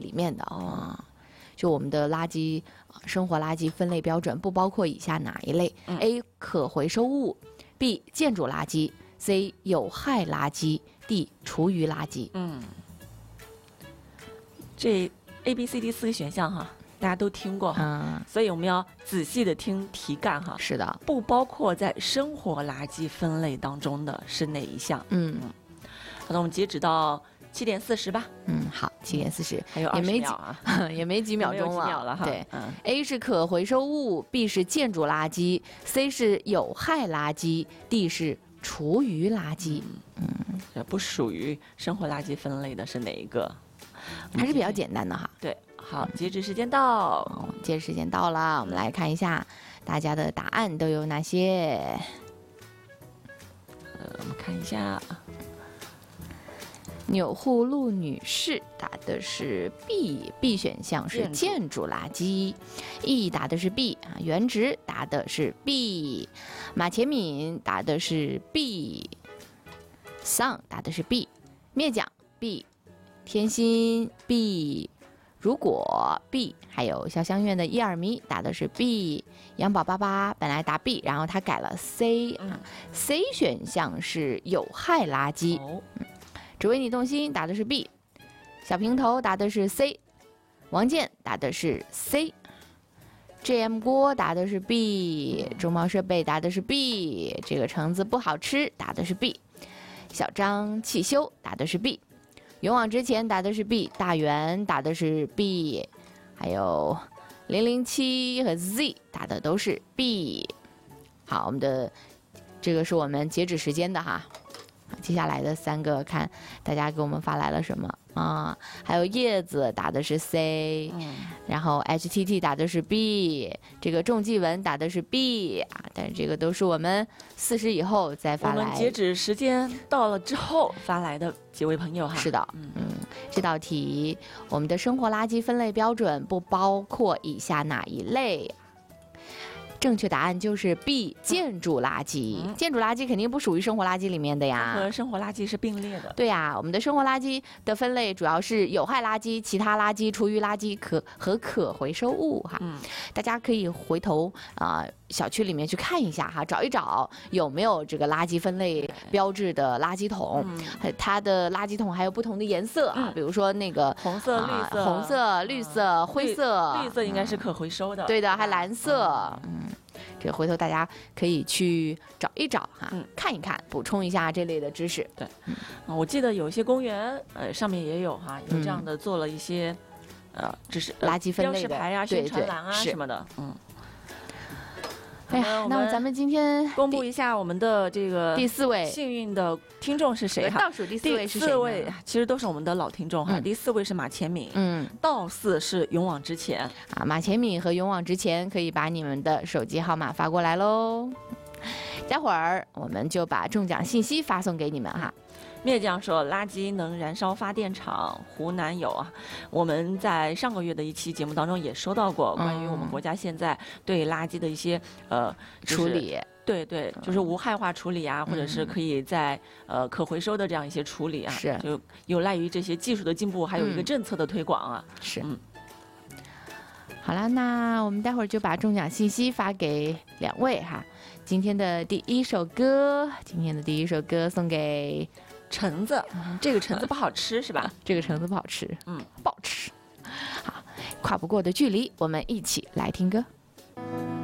里面的就我们的垃圾生活垃圾分类标准不包括以下哪一类？A. 可回收物 B. 建筑垃圾 C. 有害垃圾 D. 厨余垃圾。 这 A、B、C、D 4个选项哈，大家都听过所以我们要仔细的听题干哈。 是的， 不包括在生活垃圾分类当中的是哪一项？好的，我们截止到7点40吧。 好，7点40， 还有20秒啊， 也没几秒钟了， 没有几秒了哈。 对，A 是可回收物 ，B 是建筑垃圾 ，C 是有害垃圾 ，D 是厨余垃圾。 这不属于生活垃圾分类的是哪一个？ 还是比较简单的哈。 对，好，截止时间到， 截止时间到了，我们来看一下大家的答案都有哪些。 我们看一下。 钮祜禄女士答的是 B 选项是建筑垃圾，E 答的是 B 原植答的是 B， 马前敏答的是 B， 桑答的是 B， 灭奖 B， 天心 B， 如果 B， 还有潇湘苑的伊尔迷答的是 B， 杨宝88本来答 B， 然后他改了 C，C 选项是有害垃圾。只为你动心答的是 B， 小平头答的是 C， 王健答的是 C，JM 锅答的是 B， 中贸设备答的是 B， 这个橙子不好吃答的是 B， 小张汽修答的是 B， 勇往直前答的是 B， 大圆答的是 B， 还有007和 Z 答的都是 B。 好，我们的这个是我们截止时间的哈。接下来的3个看大家给我们发来了什么还有叶子打的是 C，然后 HTT 打的是 B， 这个仲继文打的是 B 但是这个都是我们40以后再发来， 我们截止时间到了之后发来的几位朋友哈。 是的，这道题我们的生活垃圾分类标准不包括以下哪一类？正确答案就是 B， 建筑垃圾。建筑垃圾肯定不属于生活垃圾里面的呀， 和生活垃圾是并列的。 对呀，我们的生活垃圾的分类主要是有害垃圾、其他垃圾、厨余垃圾和可回收物哈。大家可以回头小区里面去看一下哈，找一找有没有这个垃圾分类标志的垃圾桶，它的垃圾桶还有不同的颜色比如说那个红色、 绿色、灰色， 绿色应该是可回收的， 对的，还蓝色，这回头大家可以去找一找哈，看一看，补充一下这类的知识。 对，我记得有一些公园上面也有哈，有这样的做了一些只是垃圾分类的标识牌啊、宣传栏啊什么的， 哎呀，那咱们今天公布一下我们的这个第4位幸运的听众是谁哈？ 倒数第4位是谁？ 第4位其实都是我们的老听众哈。第4位是马前敏，倒4是勇往直前马前敏和勇往直前可以把你们的手机号码发过来喽。待会儿我们就把中奖信息发送给你们哈。 灭酱说垃圾能燃烧发电厂，湖南有我们在上个月的一期节目当中也说到过关于我们国家现在对垃圾的一些处理。 对，就是无害化处理或者是可以在可回收的这样一些处理是就有赖于这些技术的进步，还有一个政策的推广是。好了，那我们待会儿就把中奖信息发给2位哈。今天的第一首歌送给橙子，这个橙子不好吃是吧？ 这个橙子不好吃，不好吃。好，跨不过的距离，我们一起来听歌。